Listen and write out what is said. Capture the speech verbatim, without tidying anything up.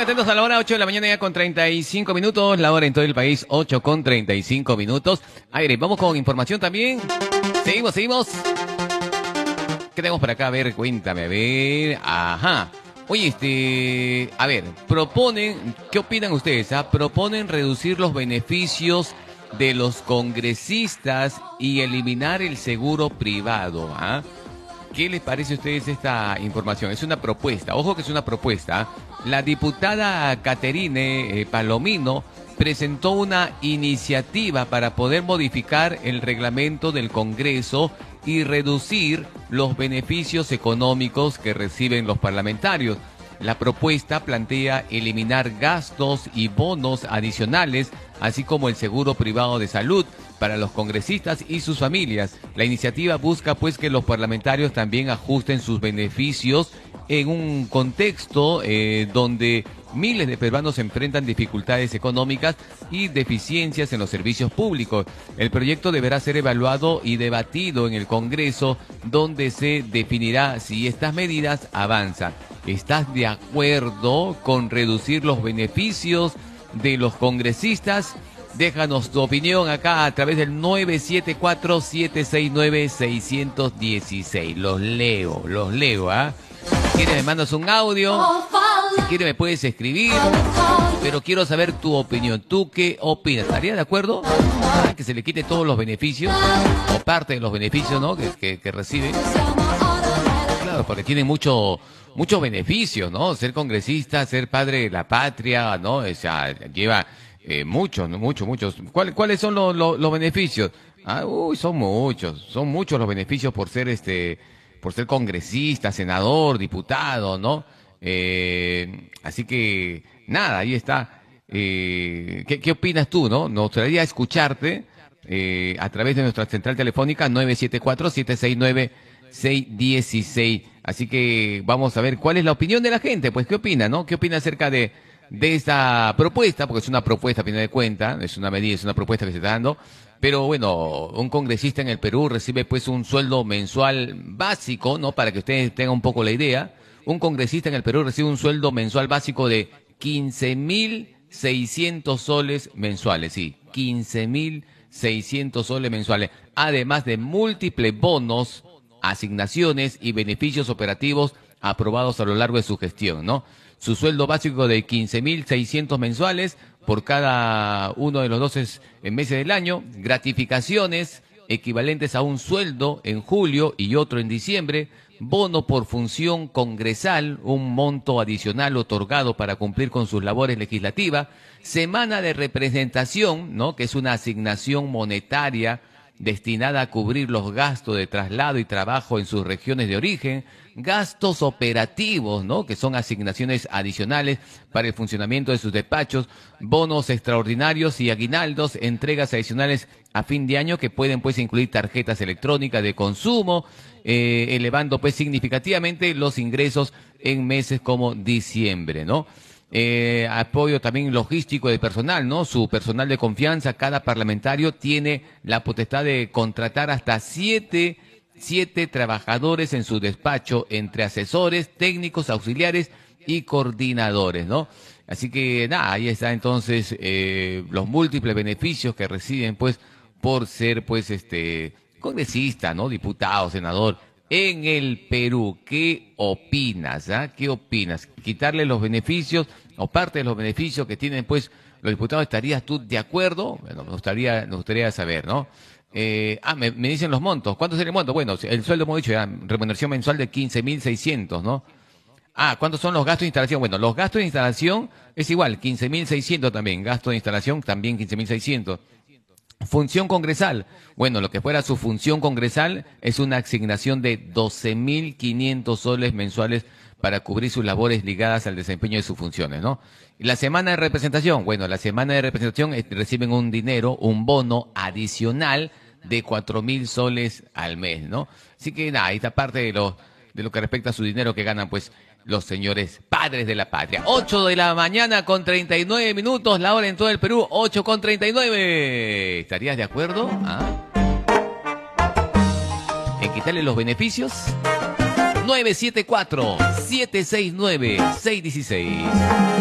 atentos a la hora ocho de la mañana ya con treinta y cinco minutos, la hora en todo el país ocho con treinta y cinco minutos. Aire, vamos con información también. Seguimos, seguimos. ¿Qué tenemos por acá? A ver, cuéntame, a ver. Ajá. Oye, este, a ver, proponen, ¿qué opinan ustedes? Ah? Proponen reducir los beneficios de los congresistas y eliminar el seguro privado. ¿Ah? ¿Qué les parece a ustedes esta información? Es una propuesta, ojo que es una propuesta. La diputada Caterine eh, Palomino presentó una iniciativa para poder modificar el reglamento del Congreso y reducir los beneficios económicos que reciben los parlamentarios. La propuesta plantea eliminar gastos y bonos adicionales, así como el seguro privado de salud para los congresistas y sus familias. La iniciativa busca pues que los parlamentarios también ajusten sus beneficios en un contexto eh, donde miles de peruanos enfrentan dificultades económicas y deficiencias en los servicios públicos. El proyecto deberá ser evaluado y debatido en el Congreso, donde se definirá si estas medidas avanzan. ¿Estás de acuerdo con reducir los beneficios de los congresistas? Déjanos tu opinión acá a través del nueve siete cuatro, siete seis nueve, seis uno seis. Los leo, los leo, ¿ah? ¿eh? Si quieres me mandas un audio, si quieres me puedes escribir, pero quiero saber tu opinión. ¿Tú qué opinas? ¿Estarías de acuerdo? ¿Ah? Que se le quite todos los beneficios, o parte de los beneficios, ¿no? que, que, que recibe. Claro, porque tiene mucho... muchos beneficios, ¿no? Ser congresista, ser padre de la patria, ¿no? O sea, lleva eh, muchos, ¿no? muchos, muchos. ¿Cuál, ¿Cuáles son los, los, los beneficios? Ah, uy, son muchos, son muchos los beneficios por ser este, por ser congresista, senador, diputado, ¿no? Eh, así que, nada, ahí está. Eh, ¿qué, ¿Qué opinas tú, no? Nos gustaría escucharte eh, a través de nuestra central telefónica nueve siete cuatro, siete seis nueve, seis uno seis. Así que vamos a ver cuál es la opinión de la gente. Pues, ¿qué opina, no? ¿Qué opina acerca de, de esta propuesta? Porque es una propuesta, a fin de cuentas, es una medida, es una propuesta que se está dando. Pero bueno, un congresista en el Perú recibe pues un sueldo mensual básico, ¿no? Para que ustedes tengan un poco la idea. Un congresista en el Perú recibe un sueldo mensual básico de quince mil seiscientos soles mensuales, sí, quince mil seiscientos soles mensuales. Además de múltiples bonos, asignaciones y beneficios operativos aprobados a lo largo de su gestión, ¿no? Su sueldo básico de quince mil seiscientos mensuales por cada uno de los doce meses del año, gratificaciones equivalentes a un sueldo en julio y otro en diciembre, bono por función congresal, un monto adicional otorgado para cumplir con sus labores legislativas, semana de representación, ¿no? Que es una asignación monetaria destinada a cubrir los gastos de traslado y trabajo en sus regiones de origen, gastos operativos, ¿no? Que son asignaciones adicionales para el funcionamiento de sus despachos, bonos extraordinarios y aguinaldos, entregas adicionales a fin de año que pueden pues incluir tarjetas electrónicas de consumo, eh, elevando pues significativamente los ingresos en meses como diciembre, ¿no? Eh, apoyo también logístico de personal, ¿no? Su personal de confianza, cada parlamentario tiene la potestad de contratar hasta siete, siete trabajadores en su despacho, entre asesores, técnicos, auxiliares y coordinadores, ¿no? Así que nada, ahí está entonces eh, los múltiples beneficios que reciben pues por ser pues este congresista, ¿no? Diputado, senador en el Perú. ¿Qué opinas? ¿Ah? ¿Qué opinas? ¿Quitarle los beneficios o parte de los beneficios que tienen pues los diputados? ¿Estarías tú de acuerdo? Bueno, me gustaría, me gustaría saber, ¿no? Eh, ah, me, me dicen los montos. ¿Cuánto sería el monto? Bueno, el sueldo hemos dicho ya, remuneración mensual de quince mil seiscientos, ¿no? Ah, ¿cuántos son los gastos de instalación? Bueno, los gastos de instalación es igual, quince mil seiscientos también. Gasto de instalación también quince mil seiscientos. Función congresal. Bueno, lo que fuera su función congresal es una asignación de doce mil quinientos soles mensuales para cubrir sus labores ligadas al desempeño de sus funciones, ¿no? Y la semana de representación. Bueno, la semana de representación eh, reciben un dinero, un bono adicional de cuatro mil soles al mes, ¿no? Así que nada, ahí está parte de lo, de lo que respecta a su dinero que ganan, pues, los señores padres de la patria. ocho de la mañana con treinta y nueve minutos, la hora en todo el Perú, ocho con treinta y nueve. ¿Estarías de acuerdo? ¿Ah? ¿En quitarle los beneficios? nueve siete cuatro, siete seis nueve, seis uno seis.